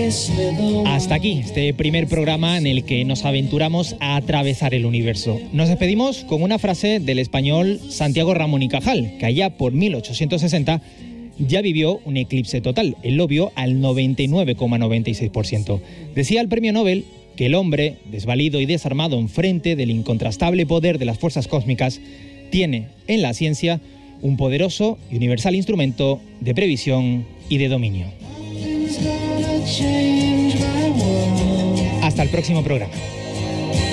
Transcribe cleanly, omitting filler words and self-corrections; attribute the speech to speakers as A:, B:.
A: Hasta aquí este primer programa en el que nos aventuramos a atravesar el universo. Nos despedimos con una frase del español Santiago Ramón y Cajal, que allá por 1860 ya vivió un eclipse total. Él lo vio al 99,96%. Decía el premio Nobel que el hombre, desvalido y desarmado enfrente del incontrastable poder de las fuerzas cósmicas, tiene en la ciencia un poderoso y universal instrumento de previsión y de dominio. Hasta el próximo programa.